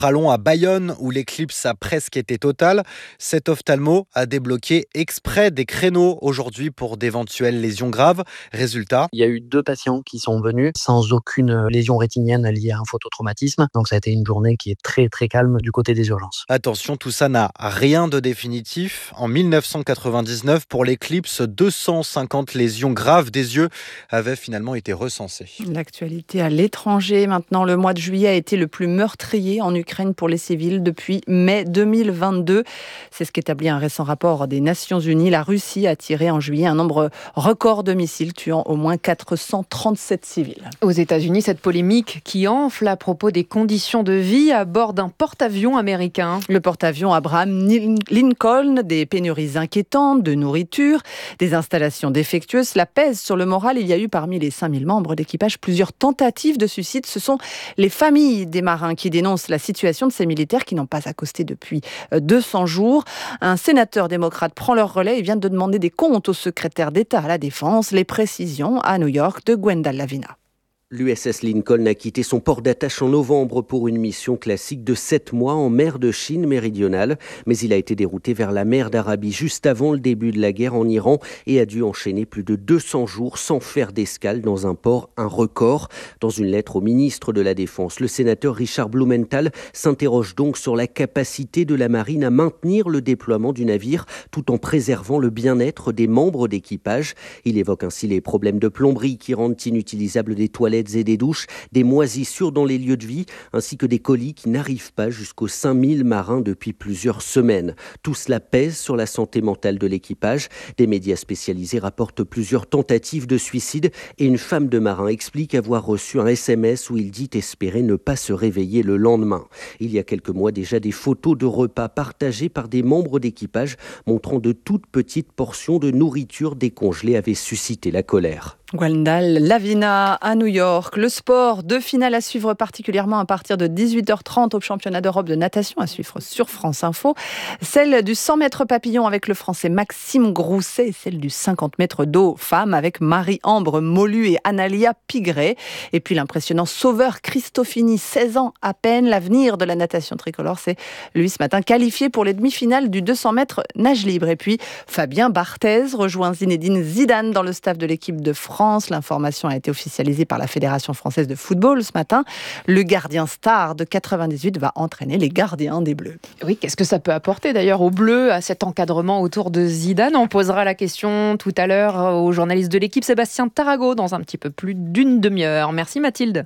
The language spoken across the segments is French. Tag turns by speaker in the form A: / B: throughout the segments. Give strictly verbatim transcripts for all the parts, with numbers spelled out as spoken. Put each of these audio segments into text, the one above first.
A: Allons à Bayonne où l'éclipse a presque été totale. Cet ophtalmo a débloqué exprès des créneaux aujourd'hui pour d'éventuelles lésions graves. Résultat,
B: il y a eu deux patients qui sont venus sans aucune lésion rétinienne liée à un phototraumatisme. Donc ça a été une journée qui est très très calme du côté des urgences.
A: attention, tout ça n'a rien de définitif. En dix-neuf cent quatre-vingt-dix-neuf, pour l'éclipse, deux cent cinquante lésions graves des yeux avaient finalement été recensées.
C: L'actualité à l'étranger, maintenant, le mois de juillet a été le plus meurtrier en Ukraine pour les civils depuis mai deux mille vingt-deux. C'est ce qu'établit un récent rapport des Nations Unies. La Russie a tiré en juillet un nombre record de missiles, tuant au moins quatre cent trente-sept civils.
D: Aux États-Unis, cette polémique qui enfle à propos des conditions de vie à bord d'un porte-avions américain.
C: Le porte-avions Abraham Lincoln, des pénuries inquiétantes de nourriture, des installations défectueuses, cela pèse sur le moral. Il y a eu parmi les cinq mille membres d'équipage plusieurs tentatives de suicide. Ce sont les familles des marins qui dénoncent la situation de ces militaires qui n'ont pas accosté depuis deux cents jours. Un sénateur démocrate prend leur relais et vient de demander des comptes au secrétaire d'État à la Défense. Les précisions à New York de Gwendal Lavina.
E: L'U S S Lincoln a quitté son port d'attache en novembre pour une mission classique de sept mois en mer de Chine méridionale. Mais il a été dérouté vers la mer d'Arabie juste avant le début de la guerre en Iran et a dû enchaîner plus de deux cents jours sans faire d'escale dans un port, un record. Dans une lettre au ministre de la Défense, le sénateur Richard Blumenthal s'interroge donc sur la capacité de la marine à maintenir le déploiement du navire tout en préservant le bien-être des membres d'équipage. Il évoque ainsi les problèmes de plomberie qui rendent inutilisables des toilettes et des douches, des moisissures dans les lieux de vie, ainsi que des colis qui n'arrivent pas jusqu'aux cinq mille marins depuis plusieurs semaines. Tout cela pèse sur la santé mentale de l'équipage. Des médias spécialisés rapportent plusieurs tentatives de suicide et une femme de marin explique avoir reçu un S M S où il dit espérer ne pas se réveiller le lendemain. Il y a quelques mois déjà, des photos de repas partagés par des membres d'équipage montrant de toutes petites portions de nourriture décongelée avaient suscité la colère.
C: Gwendal Lavina à New York. Le sport, deux finales à suivre particulièrement à partir de dix-huit heures trente au championnat d'Europe de natation à suivre sur France Info. Celle du cent mètres papillon avec le français Maxime Grousset et celle du cinquante mètres d'eau femme avec Marie-Ambre Molu et Analia Pigré. Et puis l'impressionnant sauveur Christofini, seize ans à peine. L'avenir de la natation tricolore, c'est lui ce matin qualifié pour les demi-finales du deux cents mètres nage libre. Et puis Fabien Barthez rejoint Zinedine Zidane dans le staff de l'équipe de France. L'information a été officialisée par la Fédération française de football ce matin. Le gardien star de quatre-vingt-dix-huit va entraîner les gardiens des Bleus.
D: Oui, qu'est-ce que ça peut apporter d'ailleurs aux Bleus, à cet encadrement autour de Zidane? On posera la question tout à l'heure au journaliste de l'équipe Sébastien Tarago dans un petit peu plus d'une demi-heure. Merci Mathilde.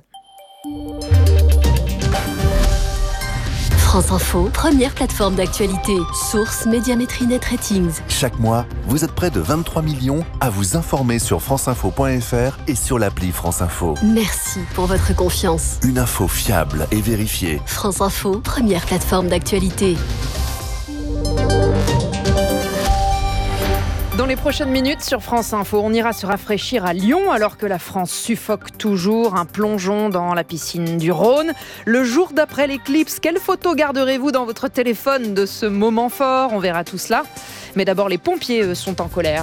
F: France Info, première plateforme d'actualité. Source Médiamétrie Net Ratings.
G: Chaque mois, vous êtes près de vingt-trois millions à vous informer sur franceinfo point f r et sur l'appli France Info.
F: Merci pour votre confiance.
G: Une info fiable et vérifiée.
F: France Info, première plateforme d'actualité.
D: Dans les prochaines minutes sur France Info, on ira se rafraîchir à Lyon alors que la France suffoque toujours. Un plongeon dans la piscine du Rhône. Le jour d'après l'éclipse, quelle photo garderez-vous dans votre téléphone de ce moment fort? On verra tout cela. Mais d'abord, les pompiers, eux, sont en colère.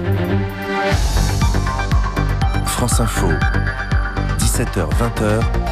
G: France Info, dix-sept heures vingt.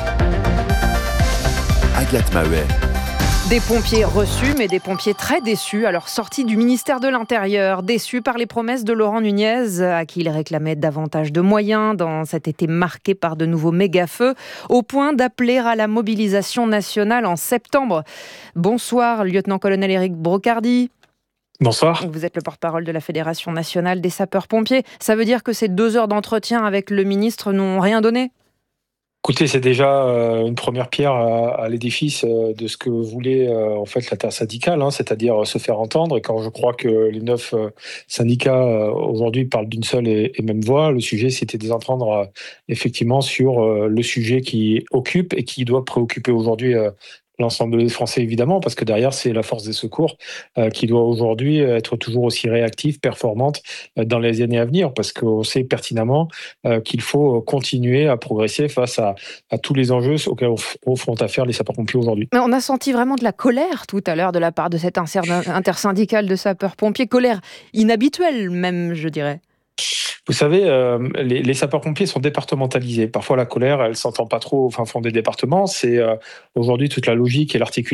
G: Agathe Mahouet.
D: Des pompiers reçus, mais des pompiers très déçus à leur sortie du ministère de l'Intérieur. Déçus par les promesses de Laurent Nunez, à qui il réclamait davantage de moyens dans cet été marqué par de nouveaux méga-feux, au point d'appeler à la mobilisation nationale en septembre. Bonsoir, lieutenant-colonel Éric Brocardi.
H: Bonsoir.
D: Vous êtes le porte-parole de la Fédération nationale des sapeurs-pompiers. Ça veut dire que ces deux heures d'entretien avec le ministre n'ont rien donné ?
H: Écoutez, c'est déjà euh, une première pierre à, à l'édifice euh, de ce que voulait euh, en fait l'intersyndicale, hein, c'est-à-dire euh, se faire entendre. Et quand je crois que les neuf euh, syndicats euh, aujourd'hui parlent d'une seule et, et même voix, le sujet c'était de s'entendre euh, effectivement sur euh, le sujet qui occupe et qui doit préoccuper aujourd'hui euh, l'ensemble des Français, évidemment, parce que derrière, c'est la force des secours euh, qui doit aujourd'hui être toujours aussi réactive, performante euh, dans les années à venir, parce qu'on sait pertinemment euh, qu'il faut continuer à progresser face à, à tous les enjeux auxquels on font affaire les sapeurs-pompiers aujourd'hui.
D: Mais on a senti vraiment de la colère tout à l'heure de la part de cette intersyndicale de sapeurs-pompiers, colère inhabituelle même, je dirais.
H: Vous savez, euh, les, les sapeurs-pompiers sont départementalisés. Parfois, la colère, elle s'entend pas trop au fin fond des départements. C'est euh, aujourd'hui toute la logique et l'articulation